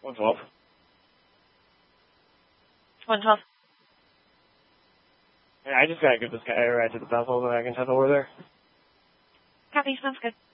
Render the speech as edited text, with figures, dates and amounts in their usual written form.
112. 112. Yeah, I just gotta give this guy a ride to the Bethel, but I can head over there. Copy, sounds good.